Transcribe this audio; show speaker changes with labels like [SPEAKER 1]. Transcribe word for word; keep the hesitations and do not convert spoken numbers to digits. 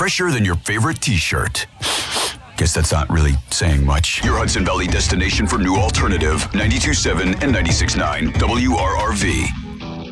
[SPEAKER 1] fresher than your favorite t-shirt. Guess that's not really saying much. Your Hudson Valley destination for new alternative, ninety-two point seven and ninety-six point nine W R R V.